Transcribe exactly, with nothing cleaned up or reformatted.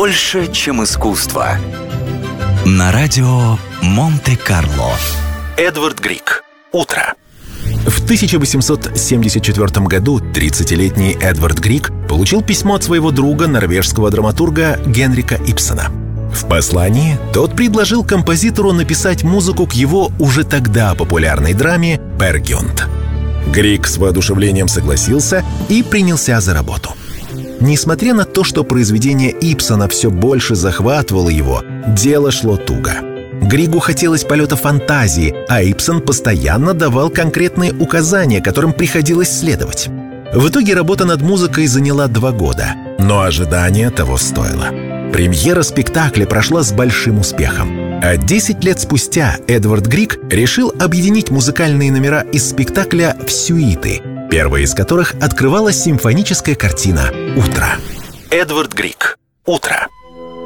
больше, чем искусство. На радио Монте-Карло. Эдвард Григ. Утро. В тысяча восемьсот семьдесят четвёртом году тридцатилетний Эдвард Григ получил письмо от своего друга, норвежского драматурга Генрика Ибсена. В послании тот предложил композитору написать музыку к его уже тогда популярной драме «Пер Гюнд». Григ с воодушевлением согласился и принялся за работу. Несмотря на то, что произведение Ибсена все больше захватывало его, дело шло туго. Григу хотелось полета фантазии, а Ибсен постоянно давал конкретные указания, которым приходилось следовать. В итоге работа над музыкой заняла два года, но ожидание того стоило. Премьера спектакля прошла с большим успехом. А десять лет спустя Эдвард Григ решил объединить музыкальные номера из спектакля в сюиты, первая из которых открывала симфоническая картина «Утро». Эдвард Григ. Утро.